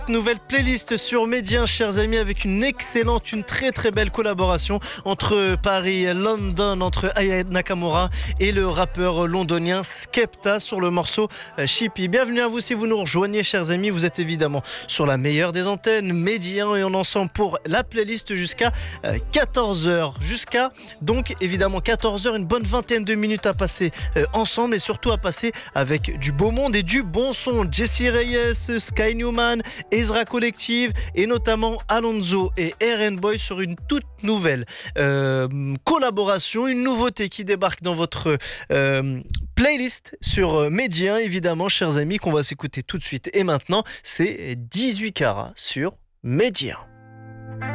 Nouvelle playlist sur Médien, chers amis, avec une très très belle collaboration entre Paris et London, entre Aya Nakamura et le rappeur londonien Skepta sur le morceau Chippy. Bienvenue à vous si vous nous rejoignez, chers amis. Vous êtes évidemment sur la meilleure des antennes, Médien, et on est ensemble pour la playlist jusqu'à 14h. Jusqu'à donc évidemment 14h, une bonne vingtaine de minutes à passer ensemble, et surtout à passer avec du beau monde et du bon son. Jessie Reyes, Sky Newman, Ezra Collective et notamment Alonso et RN Boy sur une toute nouvelle collaboration, une nouveauté qui débarque dans votre playlist sur Médien, évidemment, chers amis, qu'on va s'écouter tout de suite et maintenant. C'est 18 carats sur Médien.